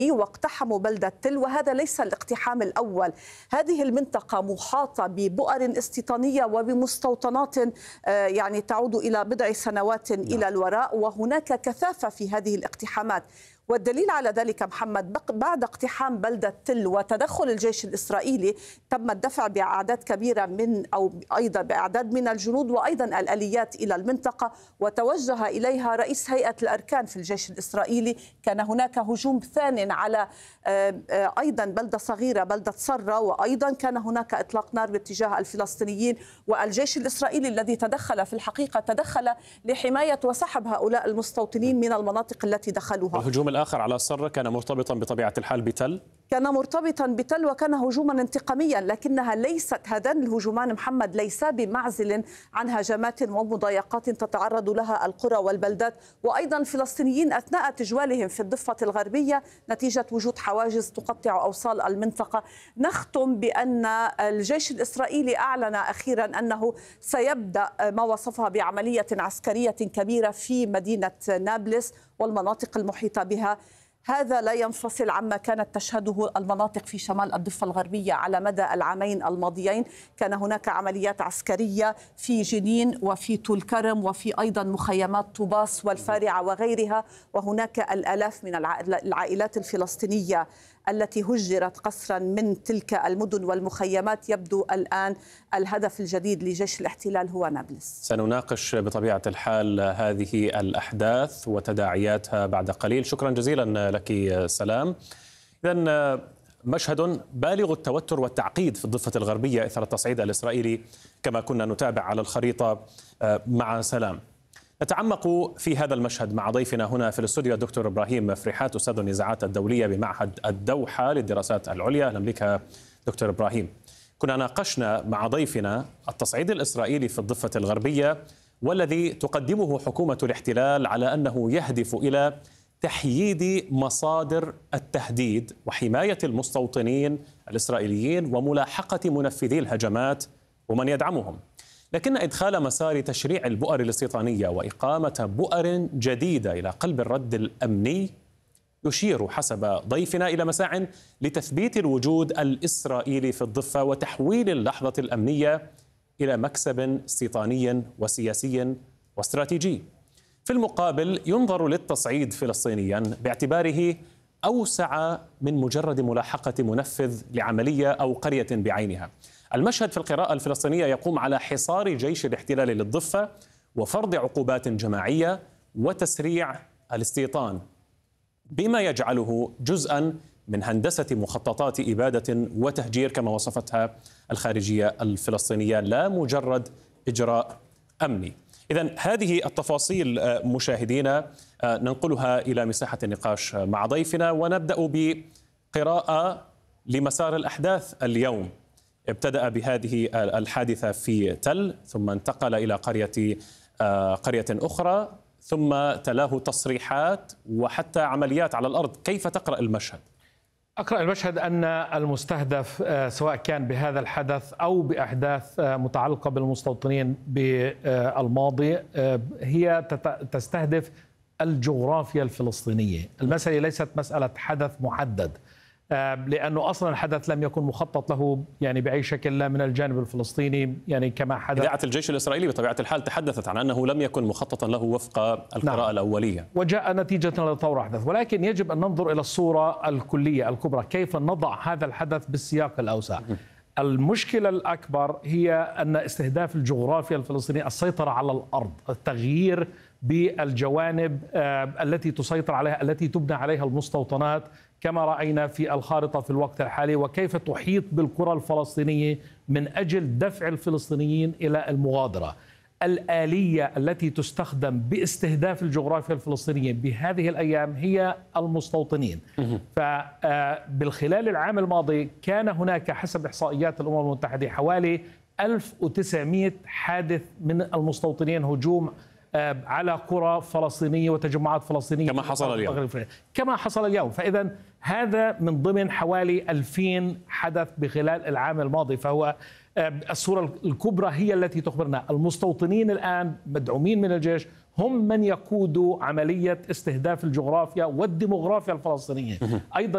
واقتحموا بلدة تل، وهذا ليس الاقتحام الأول. هذه المنطقة محاطة ببؤر استيطانية وبمستوطنات يعني تعود إلى بضع سنوات إلى الوراء، وهناك كثافة في هذه الاقتحامات. والدليل على ذلك محمد، بعد اقتحام بلدة تل وتدخل الجيش الإسرائيلي تم الدفع بأعداد كبيرة أيضا بأعداد من الجنود وأيضا الآليات إلى المنطقة، وتوجه إليها رئيس هيئة الأركان في الجيش الإسرائيلي. كان هناك هجوم ثان على أيضا بلدة صغيرة، بلدة صرة، وأيضا كان هناك إطلاق نار باتجاه الفلسطينيين. والجيش الإسرائيلي الذي تدخل في الحقيقة تدخل لحماية وسحب هؤلاء المستوطنين من المناطق التي دخلوها. الهجوم الآخر على صرة كان مرتبطا بطبيعة الحال بتل؟ كان مرتبطا بتل وكان هجوما انتقاميا، لكنها ليست، هذان الهجومان محمد ليس بمعزل عن هجمات ومضايقات تتعرض لها القرى والبلدات وأيضا الفلسطينيين أثناء تجوالهم في الضفة الغربية نتيجة وجود حواجز تقطع أوصال المنطقة. نختم بأن الجيش الإسرائيلي أعلن أخيرا أنه سيبدأ ما وصفها بعملية عسكرية كبيرة في مدينة نابلس والمناطق المحيطة بها. هذا لا ينفصل عما كانت تشهده المناطق في شمال الضفة الغربية على مدى العامين الماضيين. كان هناك عمليات عسكرية في جنين وفي طول كرم وفي أيضا مخيمات طوباس والفارعة وغيرها، وهناك الآلاف من العائلات الفلسطينية التي هجرت قسرا من تلك المدن والمخيمات. يبدو الآن الهدف الجديد لجيش الاحتلال هو نابلس. سنناقش بطبيعة الحال هذه الأحداث وتداعياتها بعد قليل. شكرا جزيلا لك سلام. إذن مشهد بالغ التوتر والتعقيد في الضفة الغربية إثر التصعيد الإسرائيلي كما كنا نتابع على الخريطة مع سلام. نتعمق في هذا المشهد مع ضيفنا هنا في الاستوديو الدكتور إبراهيم فريحات، أستاذ النزاعات الدولية بمعهد الدوحة للدراسات العليا. أهلا بك دكتور إبراهيم. كنا ناقشنا مع ضيفنا التصعيد الإسرائيلي في الضفة الغربية والذي تقدمه حكومة الاحتلال على أنه يهدف إلى تحييد مصادر التهديد وحماية المستوطنين الإسرائيليين وملاحقة منفذي الهجمات ومن يدعمهم. لكن إدخال مسار تشريع البؤر الاستيطانية وإقامة بؤر جديدة إلى قلب الرد الأمني يشير حسب ضيفنا إلى مساع لتثبيت الوجود الإسرائيلي في الضفة وتحويل اللحظة الأمنية إلى مكسب استيطاني وسياسي واستراتيجي. في المقابل ينظر للتصعيد فلسطينيا باعتباره أوسع من مجرد ملاحقة منفذ لعملية أو قرية بعينها. المشهد في القراءة الفلسطينية يقوم على حصار جيش الاحتلال للضفة وفرض عقوبات جماعية وتسريع الاستيطان بما يجعله جزءا من هندسة مخططات إبادة وتهجير كما وصفتها الخارجية الفلسطينية، لا مجرد إجراء أمني. إذن هذه التفاصيل مشاهدينا ننقلها إلى مساحة النقاش مع ضيفنا، ونبدأ بقراءة لمسار الأحداث اليوم. ابتدأ بهذه الحادثة في تل، ثم انتقل إلى قرية أخرى، ثم تلاه تصريحات وحتى عمليات على الأرض. كيف تقرأ المشهد؟ أقرأ المشهد أن المستهدف سواء كان بهذا الحدث أو بأحداث متعلقة بالمستوطنين بالماضي هي تستهدف الجغرافيا الفلسطينية. المسألة ليست مسألة حدث محدد، لأنه أصلا الحدث لم يكن مخطط له يعني بأي شكل لا من الجانب الفلسطيني يعني كما حدث. إذاعة الجيش الإسرائيلي بطبيعة الحال تحدثت عن أنه لم يكن مخططا له وفق القراءة الأولية، وجاء نتيجة لثورة أحدث. ولكن يجب أن ننظر إلى الصورة الكلية الكبرى، كيف نضع هذا الحدث بالسياق الأوسع. المشكلة الأكبر هي أن استهداف الجغرافيا الفلسطينية، السيطرة على الأرض، التغيير بالجوانب التي تسيطر عليها، التي تبنى عليها المستوطنات كما رأينا في الخارطة في الوقت الحالي، وكيف تحيط بالقرى الفلسطينية من أجل دفع الفلسطينيين إلى المغادرة. الآلية التي تستخدم باستهداف الجغرافيا الفلسطينية بهذه الأيام هي المستوطنين. فبالخلال العام الماضي كان هناك حسب إحصائيات الأمم المتحدة حوالي 1900 حادث من المستوطنين هجوم على قرى فلسطينية وتجمعات فلسطينية كما حصل اليوم. فإذا هذا من ضمن حوالي 2000 حدث بخلال العام الماضي. فهو الصورة الكبرى هي التي تخبرنا المستوطنين الآن مدعومين من الجيش هم من يقودوا عملية استهداف الجغرافيا والديموغرافيا الفلسطينية. أيضا